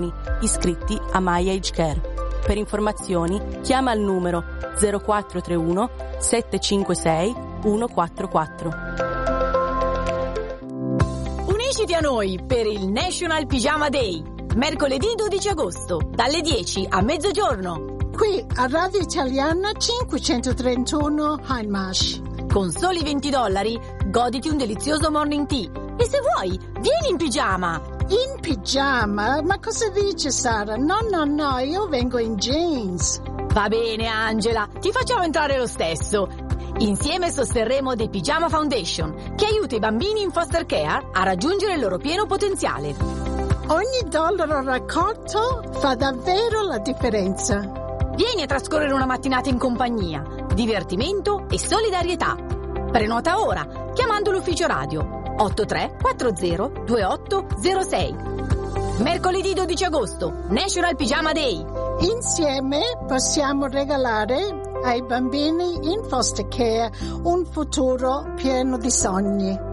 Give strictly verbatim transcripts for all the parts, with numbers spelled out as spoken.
iscritti a My Age Care. Per informazioni chiama il numero zero quattro tre uno sette cinque sei uno quattro quattro. Unisciti a noi per il National Pyjama Day, mercoledì dodici agosto, dalle dieci a mezzogiorno. Qui a Radio Italiana cinquecentotrentuno Hindmarsh. Con soli venti dollari, goditi un delizioso morning tea. E se vuoi, vieni in pigiama. In pigiama? Ma cosa dice Sara? No, no, no, io vengo in jeans. Va bene, Angela, ti facciamo entrare lo stesso. Insieme sosterremo The Pyjama Foundation, che aiuta i bambini in foster care a raggiungere il loro pieno potenziale. Ogni dollaro raccolto fa davvero la differenza. Vieni a trascorrere una mattinata in compagnia, divertimento e solidarietà. Prenota ora, chiamando l'ufficio radio otto tre quattro zero due otto zero sei. Mercoledì dodici agosto, National Pyjama Day. Insieme possiamo regalare ai bambini in foster care un futuro pieno di sogni.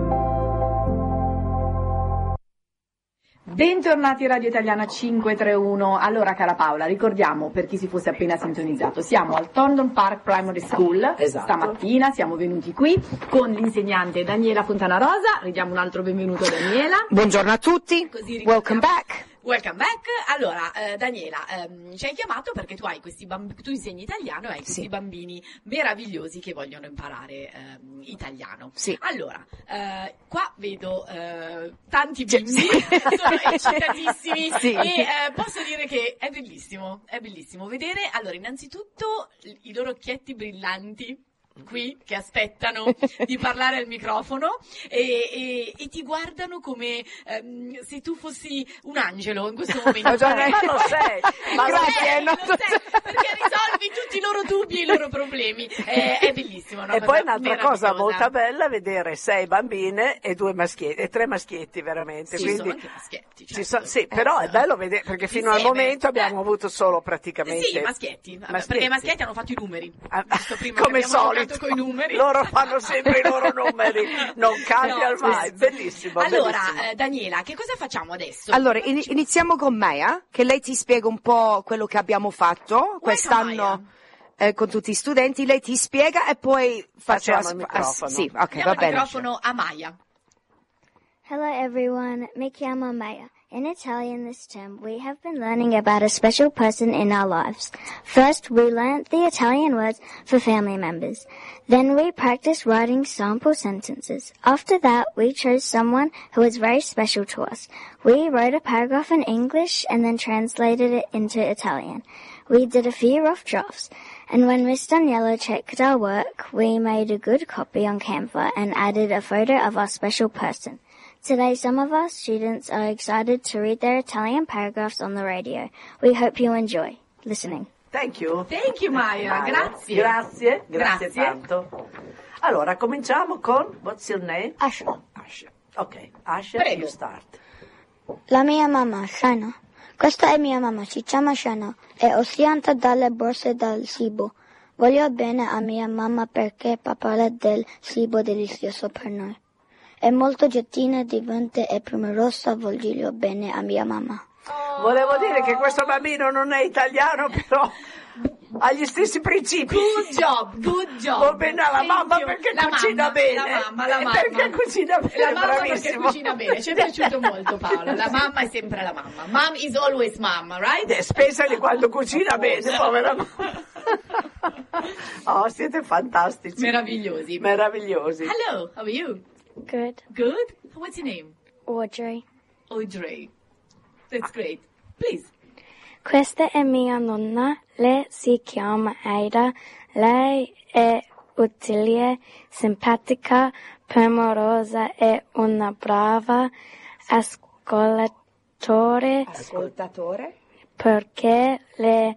Bentornati a Radio Italiana cinquecentotrentuno. Allora, cara Paola, ricordiamo per chi si fosse appena sintonizzato, siamo al Thorndon Park Primary School. Esatto. Stamattina siamo venuti qui con l'insegnante Daniela Fontanarosa. Ridiamo un altro benvenuto a Daniela. Buongiorno a tutti. Welcome back. Welcome back. Allora, eh, Daniela, ehm, ci hai chiamato perché tu hai questi bambini, tu insegni italiano e hai questi sì. bambini meravigliosi che vogliono imparare ehm, italiano. Sì. Allora, eh, qua vedo eh, tanti bimbi, sono eccitatissimi sì. e eh, posso dire che è bellissimo, è bellissimo vedere, allora, innanzitutto i loro occhietti brillanti qui che aspettano di parlare al microfono e, e, e ti guardano come um, se tu fossi un angelo in questo momento. Ma lo sei, ma grazie, lo sei, lo sei, perché risolvi tutti i loro dubbi e i loro problemi. È, è bellissimo. Una e cosa poi un'altra cosa molto bella vedere sei bambine e due maschietti e tre maschietti veramente. Sì, Quindi sono anche maschietti. Certo. Ci so, sì, eh, però è bello vedere perché fino insieme, al momento eh. abbiamo avuto solo praticamente sì, maschietti, maschietti. Perché i maschietti hanno fatto i numeri. Ah, prima come solito. Coi numeri. Loro fanno sempre i loro numeri, non cambia no, mai, bellissimo. Allora, bellissimo. Eh, Daniela, che cosa facciamo adesso? Allora, in- iniziamo con Maya, che lei ti spiega un po' quello che abbiamo fatto quest'anno eh, con tutti gli studenti, lei ti spiega e poi facciamo as- il microfono. as- sì, ok, Diamo va il bene. microfono a Maya. Hello everyone, mi chiamo Maya. In Italian this term, we have been learning about a special person in our lives. First, we learnt the Italian words for family members. Then we practiced writing sample sentences. After that, we chose someone who was very special to us. We wrote a paragraph in English and then translated it into Italian. We did a few rough drafts. And when Miss Daniela checked our work, we made a good copy on Canva and added a photo of our special person. Today, some of our students are excited to read their Italian paragraphs on the radio. We hope you enjoy listening. Thank you. Thank you, Maya. Grazie. Grazie, grazie, Grazie. tanto. Allora, cominciamo con, what's your name? Asha. Asha. Ok, Asha, Prego. you start. La mia mamma, Shana. Questa è mia mamma, si chiama Shana, è ozianta dalle borse dal cibo. Voglio bene a mia mamma perché parla del cibo delizioso per noi. È molto gentil, divertente e premurosa, voglio bene a mia mamma. Oh. Volevo dire che questo bambino non è italiano, però ha gli stessi principi. Good job, good job. Va bene alla Thank mamma you. perché la cucina mamma, bene. La mamma, la E mamma. perché cucina bene, La mamma bravissimo. perché cucina bene. Ci è piaciuto molto, Paola. La mamma è sempre la mamma. Mom is always mamma, right? Eh, spesa di quando cucina bene, povera mamma. Oh, siete fantastici. Meravigliosi. Meravigliosi. Hello, how are you? Good. Good? What's your name? Audrey. Audrey. That's great. Please. Questa è mia nonna, lei si chiama Aida, lei è utile, simpatica, premurosa e una brava ascoltatore. Ascoltatore? Perché lei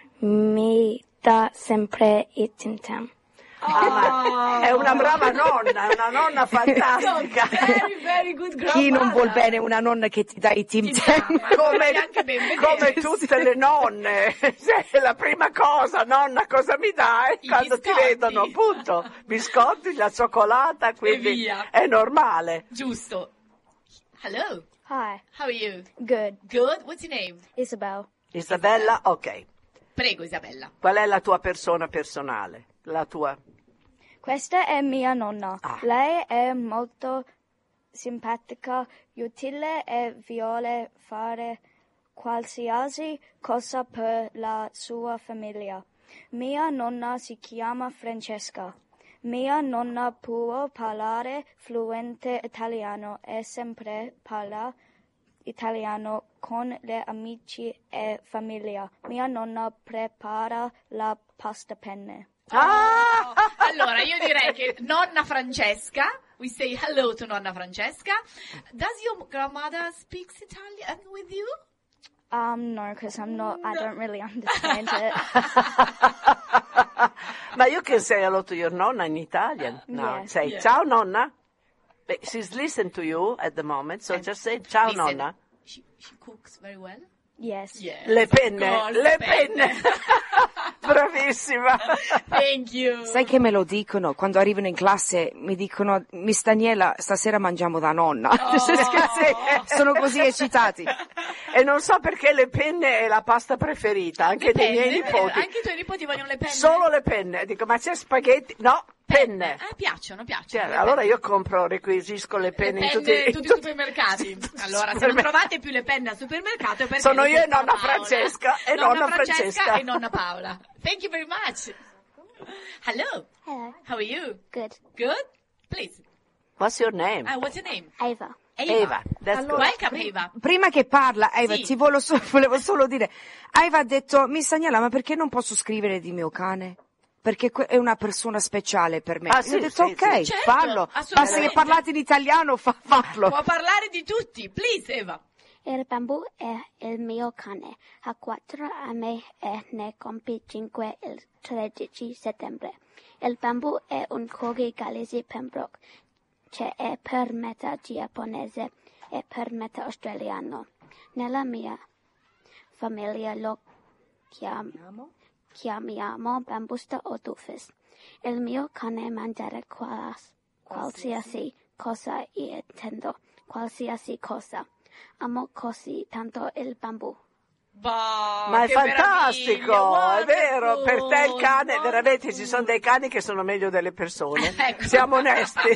mi dà sempre i tim tam. Ah, è una brava nonna, una nonna fantastica. Very, very good Chi non vuol bene una nonna che ti dà i tim tam? Come, come tutte le nonne, cioè, la prima cosa, nonna, cosa mi dai? I Quando ti biscotti. vedono, appunto, biscotti, la cioccolata, quindi via. è normale. Giusto. Hello. Hi. How are you? Good. Good. What's your name? Isabel. Isabella, ok. Prego, Isabella. Qual è la tua persona personale? La tua... Questa è mia nonna. Ah. Lei è molto simpatica, utile e vuole fare qualsiasi cosa per la sua famiglia. Mia nonna si chiama Francesca. Mia nonna può parlare fluente italiano e sempre parla italiano con le amici e famiglia. Mia nonna prepara la pasta penne. Ah! Allora, io direi che nonna Francesca, we say hello to nonna Francesca. Does your grandmother speak Italian with you? Um, no, because I'm not, I don't really understand it. Ma you can say hello to your nonna in Italian. No, Yeah. say Yeah. ciao nonna. Beh, she's listening to you at the moment, so And just say ciao listen, nonna. She, she cooks very well? Yes. Yes. Le penne, of course, le penne. Bravissima. Thank you. Sai che me lo dicono? Quando arrivano in classe mi dicono, Miss Daniela, stasera mangiamo da nonna. Oh. Sono così eccitati. E non so perché le penne è la pasta preferita, anche dei Penne, miei eh, nipoti. Anche i tuoi nipoti vogliono le penne? Solo le penne. Dico, ma c'è spaghetti? No, penne. Eh, piacciono, piacciono. Cioè, le allora penne. io compro, requisisco le Le penne, penne in tutti, in tutti i supermercati. Allora, se non trovate più le penne al supermercato è perché Sono io e esistono nonna Paola. Francesca e nonna nonna Francesca. e nonna Paola. Thank you very much. Hello. Hello. How are you? Good. Good? Please. What's your name? Uh, what's your name? Ava. Eva. Eva, that's good. Welcome, Eva. Prima che parla, Eva, Sì. ti volevo, so- volevo solo dire, Eva ha detto, Miss Daniela, ma perché non posso scrivere di mio cane? Perché que- è una persona speciale per me. Ah, Io sì, ho detto, sì, ok, sì. Certo, fallo. Basta che assolutamente. parlate in italiano, fa- fallo. Può parlare di tutti. Please, Eva. Il bambù è il mio cane. Ha quattro anni e ne compie cinque il tredici settembre. Il bambù è un corgi gallese Pembroke, che è per metà giapponese e per metà australiano. Nella mia famiglia lo chiam- chiamiamo Bambusta o Dufus. Il mio cane mangiare qualas- qualsiasi cosa e intendo qualsiasi cosa. Amo così tanto il bambù. Bah, Ma è che fantastico, meraviglia, è vero, per te il cane, wonderful. veramente ci sono dei cani che sono meglio delle persone, Ecco. siamo onesti.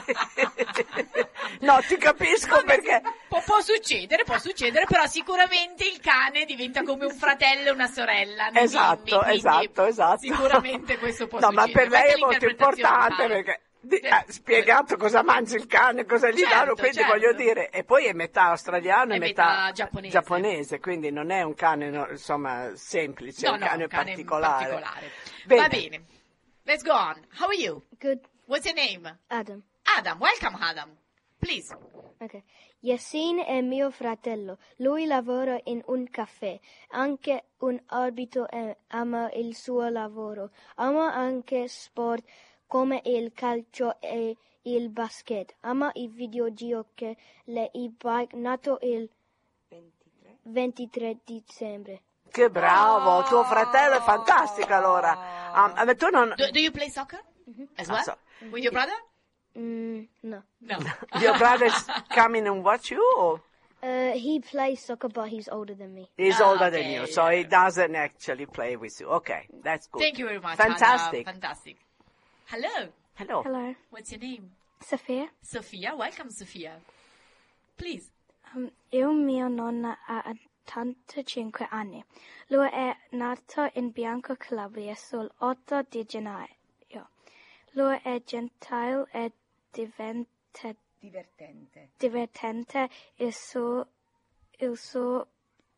No, ti capisco perché... Può, può succedere, può succedere, però sicuramente il cane diventa come un fratello e una sorella. nei Esatto, bimbi, quindi esatto, esatto. Sicuramente questo può No, succedere. ma per lei Questa è molto l'interpretazione importante totale. perché di- ha spiegato cosa mangia il cane, cosa gli Certo, danno, quindi certo. voglio dire, e poi è metà australiano e È metà, metà giapponese. giapponese, quindi non è un cane, no, insomma, semplice, è No, un no, cane un cane particolare. particolare. Bene. Va bene. Let's go on. How are you? Good. What's your name? Adam. Adam. Welcome, Adam. Please. Ok. Yasin è mio fratello. Lui lavora in un caffè. Anche un arbitro e ama il suo lavoro. Ama anche sport come il calcio e il basket. Ama i videogiochi e i bike. Nato il ventitré dicembre. Che bravo, tuo fratello è fantastico allora. Ah, ma tu non... Do, do you play soccer as well? Ah, so- With your brother? Mm, no. No. Your brothers come in and watch you, or Uh, he plays soccer, but he's older than me. he's Ah, older okay, than you, so yeah. he doesn't actually play with you. Okay, that's good. Thank you very much. Fantastic. Adam. Fantastic. Hello. Hello. Hello. What's your name? Sophia. Sophia. Welcome, Sophia. Please. Um, io mio nonna ha ottantacinque anni. Lui è nato in Bianco, Calabria, sull'otto di gennaio. Lui è gentile e diventa Divertente. divertente. Il suo, il suo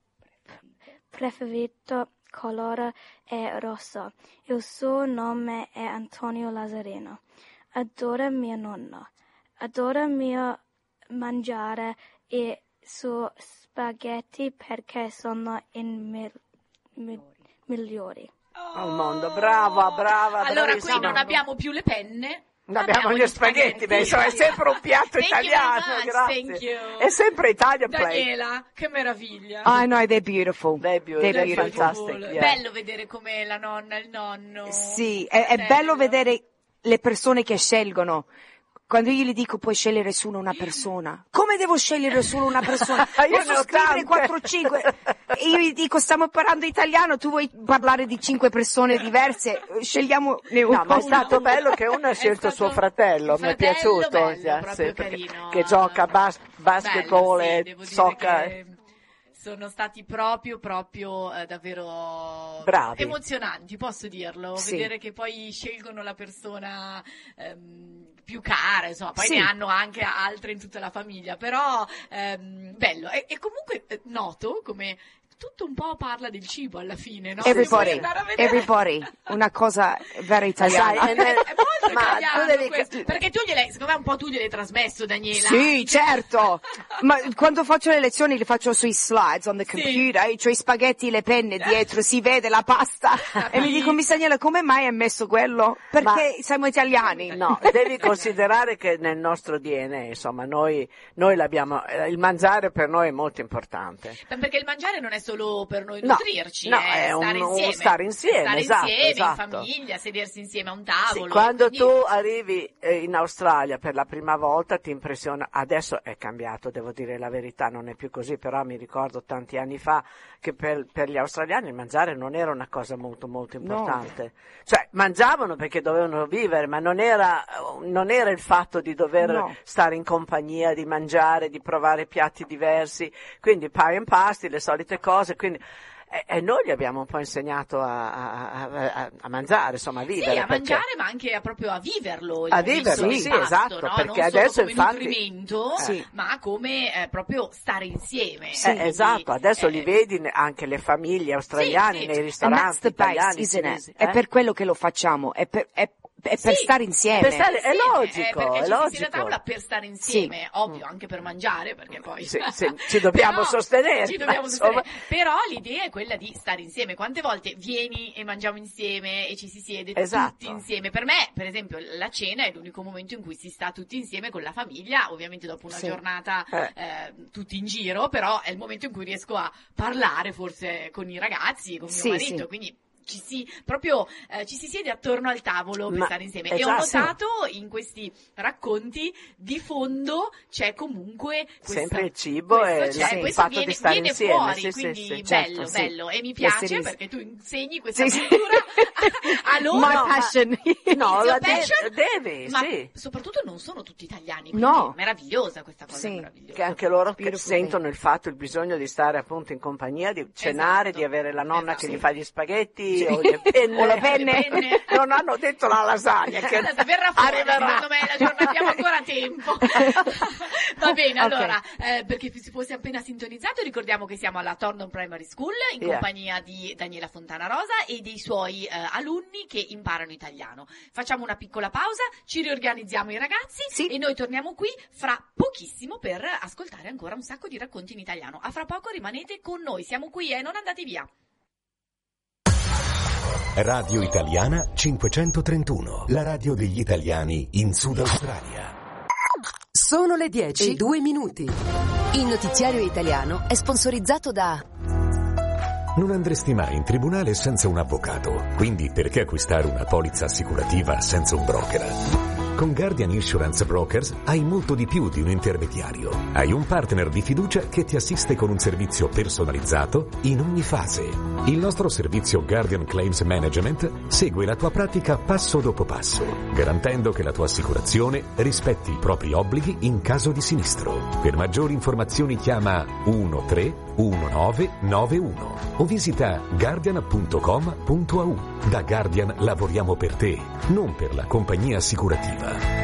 preferito colore è rosso. Il suo nome è Antonio Lazzarino. Adora mia nonna. Adora mio mangiare e suoi spaghetti perché sono i mil- mil- migliori. Al mondo, brava, brava. Allora, qui bravissima. non abbiamo più le penne. Non abbiamo gli spaghetti, beh, insomma, è sempre un piatto Thank you italiano, very much, grazie. thank you. È sempre Italian play. Daniela, che meraviglia. I know, they're beautiful. They're beautiful, They're they're beautiful. fantastic. yeah. Bello vedere come la nonna, il nonno. Sì, è, è fratello. bello vedere le persone che scelgono quando io gli dico puoi scegliere solo una persona, come devo scegliere solo una persona? Io Posso scrivere quattro o cinque? Io gli dico stiamo parlando italiano, tu vuoi parlare di cinque persone diverse, scegliamo ne No, ma è stato bello che uno ha scelto suo fratello, mi è fratello piaciuto, bello, cioè, proprio sì, perché- carino. che gioca a bas- basketball Bello, sì, e devo dire soccer. che sono stati proprio, proprio eh, davvero Bravi. emozionanti, posso dirlo. Sì. Vedere che poi scelgono la persona ehm, più cara, insomma, poi Sì. ne hanno anche altre in tutta la famiglia, però ehm, bello. E, e comunque eh, noto come tutto un po' parla del cibo alla fine, no? Everybody, Se vuoi andare a vedere- everybody, una cosa vera italiana. Sai, È, è molto Ma italiano tu devi- questo, perché tu gliel'hai, secondo me un po' tu gliel'hai trasmesso, Daniela. Sì, certo. Ma quando faccio le lezioni le faccio sui slides on the computer, e c'ho i spaghetti e le penne dietro, si vede la pasta. E mi dico, Miss Daniela, come mai hai messo quello? Perché siamo italiani. No, devi considerare che nel nostro D N A, insomma, noi, noi l'abbiamo, eh, il mangiare per noi è molto importante. Perché il mangiare non è solo per noi No, nutrirci, no, è, è un- stare un insieme. stare insieme, Stare esatto, insieme, esatto. in famiglia, sedersi insieme a un Sì, tavolo. quando quindi- tu arrivi eh, in Australia per la prima volta ti impressiona, adesso è cambiato, devo dire la verità, non è più così, però mi ricordo tanti anni fa che per, per gli australiani il mangiare non era una cosa molto molto importante. Cioè, mangiavano perché dovevano vivere, ma non era, non era il fatto di dover No. stare in compagnia, di mangiare, di provare piatti diversi, quindi pie and pasty, le solite cose, quindi e, e noi gli abbiamo un po' insegnato a, a, a, a mangiare, insomma a vivere. Sì, a perché- mangiare, ma anche a proprio a viverlo. il A viverlo, visto sì, il pasto, esatto, no? perché non solo adesso come infatti- nutrimento, Sì. ma come eh, proprio stare insieme. Eh, Quindi, esatto, adesso eh, li vedi ne- anche le famiglie australiane Sì, sì. nei And ristoranti that's the base, italiani. isn't it? cinesi, È eh? per quello che lo facciamo, è per, è, è per Sì, stare insieme. per stare- è insieme, logico, eh, perché è ci si siede logico. a tavola per stare insieme, ovvio, anche per mangiare, perché poi Sì, sì, ci dobbiamo Però sostenere, ci dobbiamo insomma. sostenere. Però l'idea è quella di stare insieme. Quante volte vieni e mangiamo insieme e ci si siede Esatto. tutti insieme? Per me, per esempio, la cena è l'unico momento in cui si sta tutti insieme con la famiglia, ovviamente dopo una Sì. giornata Eh. eh, tutti in giro, però è il momento in cui riesco a parlare forse con i ragazzi, con mio Sì, marito, sì. quindi ci si proprio eh, ci si siede attorno al tavolo per Ma- stare insieme. esatto. E ho notato in questi racconti di fondo c'è comunque questa, Sempre il cibo questo e c'è, la- il questo fatto viene, di stare viene insieme, fuori, sì, sì, quindi sì, bello, certo, sì. bello. E mi Yes, piace it is. perché tu insegni questa Sì, sì. cultura a, a loro. My No, ma- passion. No, It's la your de- passion, devi, ma sì. soprattutto non sono tutti italiani, quindi No. è meravigliosa questa cosa, Sì. meravigliosa. Che anche loro che Beautiful sentono il fatto, il bisogno di stare appunto in compagnia, di cenare, Esatto. di avere la nonna Esatto. che gli fa gli spaghetti o le penne. O le penne. Le penne. Non hanno detto la lasagna che Adesso verrà fuori, arriverà. secondo me la giornata abbiamo ancora tempo. Va bene, Ok. allora, eh, perché si fosse appena sintonizzato, ricordiamo che siamo alla Thorndon Primary School in Yeah. compagnia di Daniela Fontana Rosa e dei suoi eh, alunni che imparano italiano. Facciamo una piccola pausa, ci riorganizziamo i ragazzi Sì. e noi torniamo qui fra pochissimo per ascoltare ancora un sacco di racconti in italiano. A fra poco rimanete con noi, siamo qui e non andate via. Radio Italiana cinquecentotrentuno, la radio degli italiani in Sud Australia. Sono le dieci e due minuti. Il notiziario italiano è sponsorizzato da... Non andresti mai in tribunale senza un avvocato, quindi perché acquistare una polizza assicurativa senza un broker? Con Guardian Insurance Brokers hai molto di più di un intermediario. Hai un partner di fiducia che ti assiste con un servizio personalizzato in ogni fase. Il nostro servizio Guardian Claims Management segue la tua pratica passo dopo passo, garantendo che la tua assicurazione rispetti i propri obblighi in caso di sinistro. Per maggiori informazioni chiama uno tre uno nove nove uno o visita guardian punto com punto a u. Da Guardian lavoriamo per te, non per la compagnia assicurativa.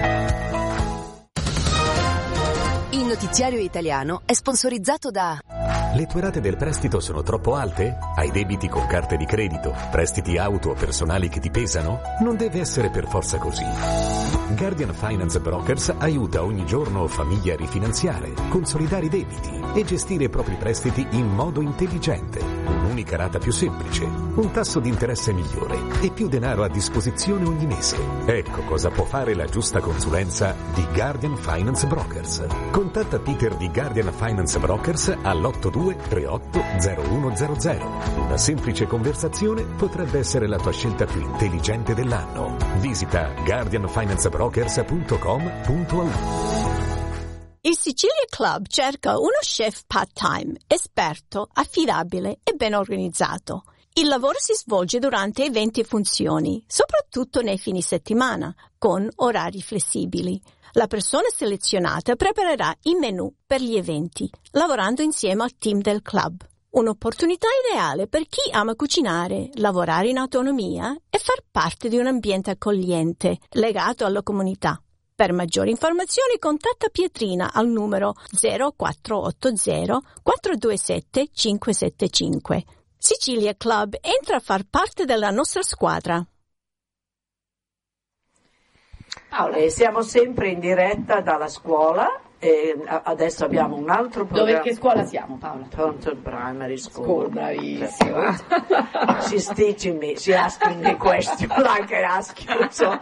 Il notiziario italiano è sponsorizzato da... Le tue rate del prestito sono troppo alte? Hai debiti con carte di credito? Prestiti auto o personali che ti pesano? Non deve essere per forza così. Guardian Finance Brokers aiuta ogni giorno famiglie a rifinanziare, consolidare i debiti e gestire i propri prestiti in modo intelligente. Un unica rata più semplice, un tasso di interesse migliore e più denaro a disposizione ogni mese. Ecco cosa può fare la giusta consulenza di Guardian Finance Brokers. Contatta Peter di Guardian Finance Brokers all'otto due tre otto zero uno zero zero. Una semplice conversazione potrebbe essere la tua scelta più intelligente dell'anno. Visita guardian finance brokers punto com punto a u. Il Sicilia Club cerca uno chef part-time, esperto, affidabile e ben organizzato. Il lavoro si svolge durante eventi e funzioni, soprattutto nei fine settimana, con orari flessibili. La persona selezionata preparerà i menù per gli eventi, lavorando insieme al team del club. Un'opportunità ideale per chi ama cucinare, lavorare in autonomia e far parte di un ambiente accogliente, legato alla comunità. Per maggiori informazioni contatta Pietrina al numero zero quattro otto zero quattro due sette cinque sette cinque. Sicilia Club entra a far parte della nostra squadra. Paola, e siamo sempre in diretta dalla scuola e adesso abbiamo un altro programma. Dove, che scuola siamo, Paola? Taunton Primary School. School, bravissima. She's teaching me, she's asking me questions like I ask you. So.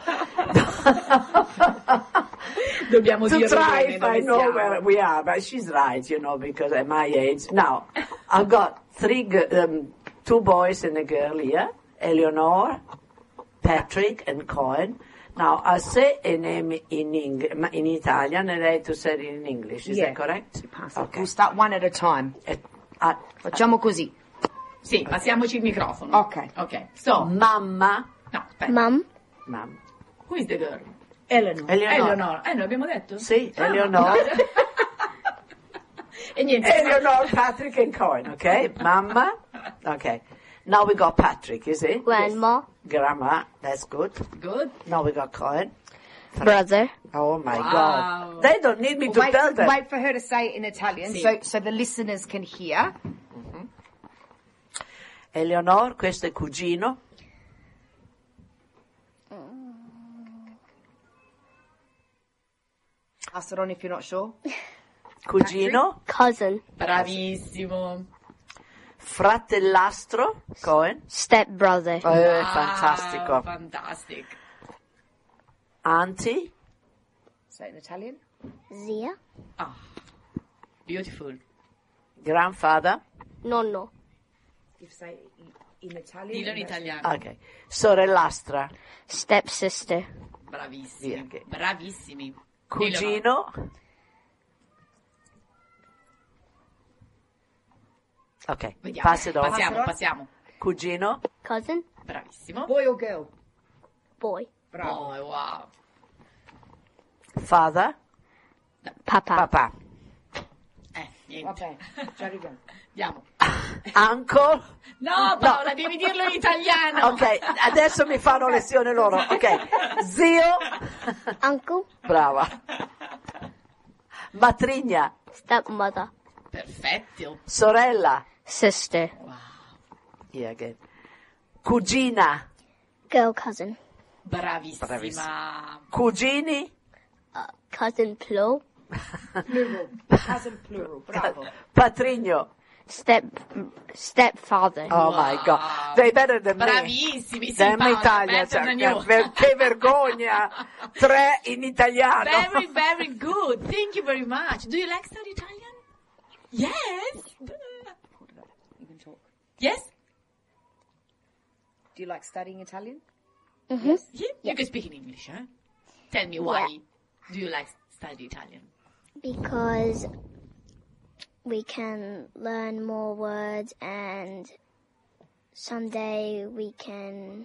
Dobbiamo to dire try bene if dove I know siamo. where we are, but she's right, you know, because at my age. Now, I've got three, g- um, two boys and a girl here, Eleanor, Patrick and Cohen. Now, I say a name in Eng- in Italian and I have to say it in English, is Yeah. that correct? Okay. We'll start one at a time. Eh, ah, Facciamo così. Sì, passiamoci il microfono. Ok. Ok. So, Mamma, no, aspetta. Mum, mamma. Who is the girl? Eleanor. Eleanor. Eleanor. Eh, lo abbiamo detto? Sì, Ah. Eleanor. E niente. Eleanor, Patrick and Cohen, okay? Mamma, okay. Now we got Patrick, is it? Grandma, Grandma, that's good. Good. Now we got Cohen. brother, Oh my Wow. God. They don't need me to Wait, tell them. wait for her to say it in Italian Sì. so, so the listeners can hear. Eleanor, questo è cugino. Pass it on if you're not sure. Cugino. cousin, Bravissimo. Fratellastro. Cohen. stepbrother, Eh, Wow, fantastico. Fantastic. Auntie. Say it in Italian. zia, Ah, beautiful. Grandfather. nonno, You say it in, in Italian. Dillo in and that's- italiano. Ok. Sorellastra. stepsister, Bravissimi. Via, che- Bravissimi. Dillo, Cugino. Ok. Vediamo. Pass it on. Passiamo, passiamo. Cugino. cousin, Bravissimo. Boy or girl? boy, Bravo. Oh, wow. Father. papa, Papà. Eh, niente. Vabbè, già arriviamo. Andiamo. Uncle. No, Paola, devi dirlo in italiano. Ok, adesso mi fanno lezione loro. Ok. Zio. uncle, Brava. Matrigna. stepmother, Perfetto. Sorella. sister, Yeah, again. Cugina. girl cousin, Bravissima. Bravissima. Cugini. uh, cousin plural, Plural. Cousin plural. Bravo. Patrigno. step, stepfather, Oh my God. They're better than me. Bravissimi, sì, Damn Paola, Italia. better than Cioè, you. ver- che vergogna. Tre in italiano. Very, very good. Thank you very much. Do you like study Italian? Yes. You can talk. Yes? Do you like studying Italian? Yeah? You can speak in English, huh? Tell me why do you like study Italian? because we can learn more words and someday we can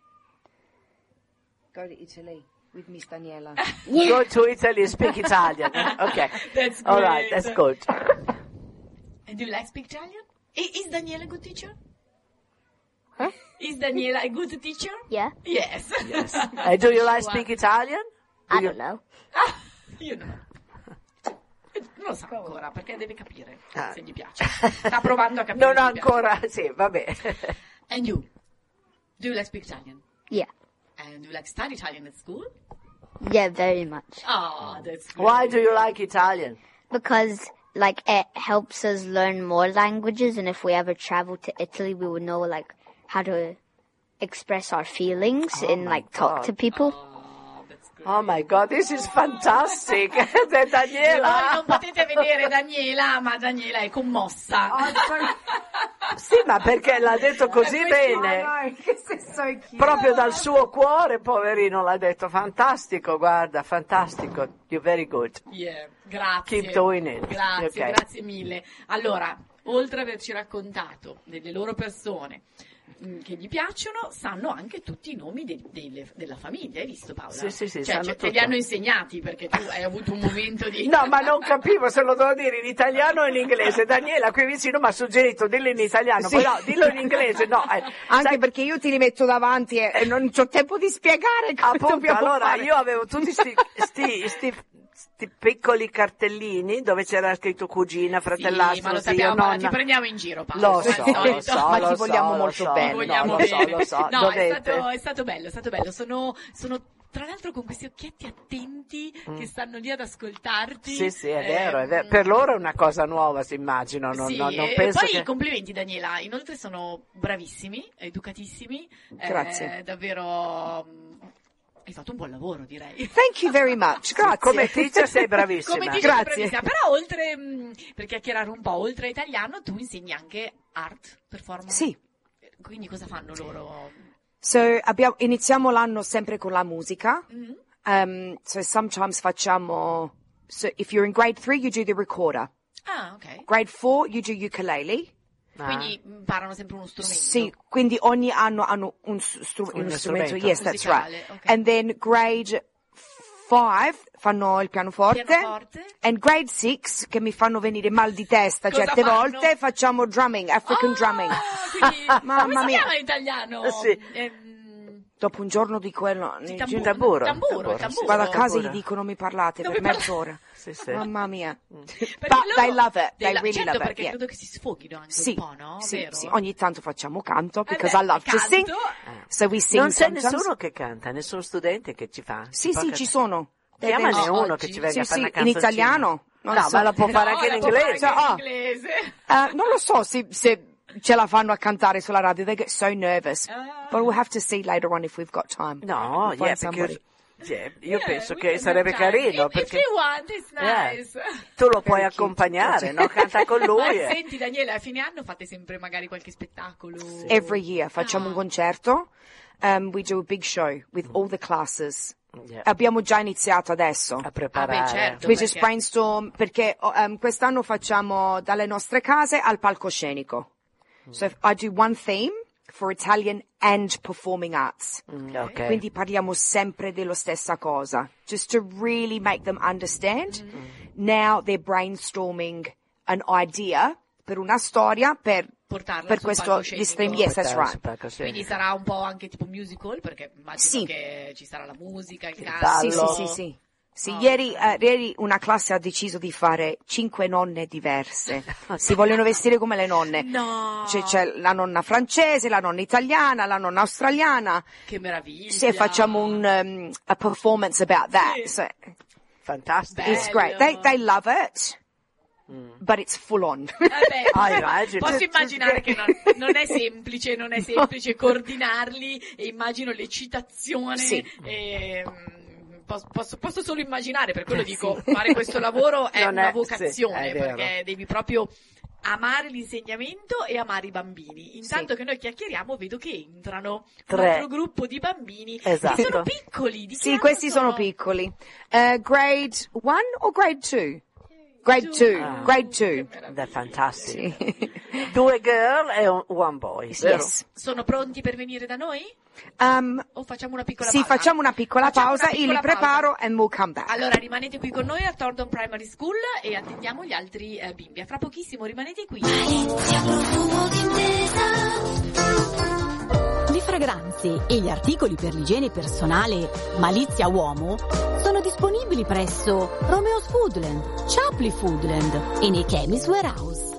Go to Italy with Miss Daniela. Go to Italy and speak Italian. Okay. That's All right, great. that's good. And do you like speak Italian? I- Is Daniela a good teacher? Huh? Is Daniela a good teacher? yeah, Yes. Yes. Uh, do you like speak Italian? Do I you- don't know. Io no. Non lo sa ancora perché deve capire Ah. se gli piace. Sta provando a capire. Non se gli piace. ancora, sì, vabbè. And you? Do you like speak Italian? Yeah, And do you like study Italian at school? yeah, very much Oh, that's great. Why do you like Italian? because like it helps us learn more languages, and if we ever travel to Italy, we would know like how to express our feelings Oh and my like talk God. to people. Oh my God, this is fantastic. Daniela. Voi non potete vedere Daniela, ma Daniela è commossa. Sì, ma perché l'ha detto così bene. Proprio dal suo cuore, poverino, l'ha detto. Fantastico, guarda, fantastico. You're very good. Yeah, grazie. Keep doing it. Grazie, Okay. grazie mille. Allora, oltre ad averci raccontato delle loro persone mh, che gli piacciono, sanno anche tutti i nomi de- delle- della famiglia, hai visto Paola? Sì, sì, sì, Cioè, sanno cioè, te li tutto. hanno insegnati perché tu hai avuto un momento di... No, ma non capivo se lo devo dire in italiano o in inglese. Daniela qui vicino mi ha suggerito dillo in italiano, Sì. poi no, dillo in inglese, no. eh, Anche sai- perché io ti li metto davanti e, e non c'ho tempo di spiegare come Appunto, dobbiamo allora fare. io avevo tutti sti, sti, sti, sti piccoli cartellini dove c'era scritto cugina, Sì, fratellastro, ma lo zio, sappiamo, ma ti nonna. prendiamo in giro, Paola. Lo al so, solito. lo so, Ma lo ti so, vogliamo lo molto so, bene. Ti vogliamo no, lo so, bene. lo so, No, è dovete. stato, è stato bello, è stato bello. Sono, sono tra l'altro con questi occhietti attenti che stanno lì ad ascoltarti. Mm. Sì, sì, è Eh, vero, è vero. Per loro è una cosa nuova, si immagino, non, sì, non, non e penso poi che... complimenti Daniela, inoltre sono bravissimi, educatissimi, eh, Grazie. davvero mm, hai fatto un buon lavoro, direi. Thank you very much, grazie. Come teacher sei bravissima. Come dice Grazie. bravissima. Però oltre, mh, per chiacchierare un po', oltre a italiano, tu insegni anche art, performance? Sì. Quindi cosa fanno loro? So, abbiamo, iniziamo l'anno sempre con la musica. Mhm. Um, so sometimes facciamo, so if you're in grade three, you do the recorder. Ah, ok. Grade four, you do ukulele. Ah. Quindi imparano sempre uno strumento. Sì, quindi ogni anno hanno un, stru- Un uno strumento. strumento. Yes, that's Musicale, right. ok. And then grade five fanno il pianoforte. Pianoforte. And grade six, che mi fanno venire mal di testa Cosa certe fanno? volte, facciamo drumming, African Ah, drumming. quindi, Mamma come si mia. chiama in italiano? Eh, sì. Ehm, Dopo un giorno di quello, Sì, ne- tamburo, tamburo, tamburo, tamburo, tamburo. sì, vado a casa e tamburo. gli dico non mi parlate Non per mi parla- mezz'ora. Sì, sì. Mamma mia. Perché But loro- they love it, they la- really certo, love it, perché yeah. credo che si sfoghino anche Sì, un po', no? sì, Vero? sì, ogni tanto facciamo canto, Eh because beh, I love to canto. sing. So we sing Non c'è sometimes. nessuno che canta, nessun studente che ci fa. Sì, sì, ci sono. Chiamane Ed è- uno oggi. che ci venga Sì, a fare sì, una in canzoncina. italiano. Non No, so. ma la può fare No, anche in la può fare inglese. anche in Ah. inglese. Uh, non lo so se, se ce la fanno a cantare sulla radio, they get so nervous. Ah. But we'll have to see later on if we've got time. No, We'll yeah, find somebody. perché yeah, io Yeah, penso we che can sarebbe have time. carino If, perché if you want, it's Yeah. nice. tu lo puoi Very cute. accompagnare, no? Canta con lui. Ma eh. senti Daniela, a fine anno fate sempre magari qualche spettacolo? Every year facciamo Ah. un concerto. Um, we do a big show with all the classes. Yeah. Abbiamo già iniziato adesso. A preparare. Ah, beh, certo. We just perché- brainstorm perché um, quest'anno facciamo dalle nostre case al palcoscenico. So if I do one theme for Italian and performing arts. Mm, ok. Quindi parliamo sempre della stessa cosa. Just to really make them understand. Now they're brainstorming an idea per una storia per, Portarla per sul questo palcoscenico. di stream. Yes, that's right. Quindi sarà un po' anche tipo musical, perché immagino Sì. che ci sarà la musica, il canto. ballo. Sì, sì, sì, sì. Sì, Oh. ieri, eh, ieri una classe ha deciso di fare cinque nonne diverse. Si vogliono vestire come le nonne. No, C'è, c'è la nonna francese, la nonna italiana, la nonna australiana. che meraviglia. Sì, e facciamo un, um, a performance about that. Sì. So, Fantastico. Bello. it's great. They, they love it, but it's full on. Eh beh, Ah, immagino. posso immaginare che non, non è semplice, non è semplice coordinarli e immagino l'eccitazione. Sì. E, mm, pos- posso, posso solo immaginare, per quello dico, fare questo lavoro è Non una è- vocazione, sì, è vero. perché devi proprio amare l'insegnamento e amare i bambini. Intanto Sì. che noi chiacchieriamo vedo che entrano Tre. un altro gruppo di bambini Esatto. che sono piccoli. Di che Sì, anno questi sono piccoli. Uh, grade one o grade two? Grade two. Ah. Grade two. Ed è fantastico. Sì. Due girl e un one boy, vero? Yes. Sono pronti per venire da noi? Um, O facciamo una piccola sì, pausa? facciamo una piccola Facciamo pausa, una io li piccola pausa. preparo and we'll come back. Allora rimanete qui con noi a Thorndon Primary School e attendiamo gli altri eh, bimbi. A fra pochissimo rimanete qui. Le fragranze e gli articoli per l'igiene personale Malizia Uomo sono disponibili presso Romeo's Foodland, Chapley Foodland e nei Chemist Warehouse.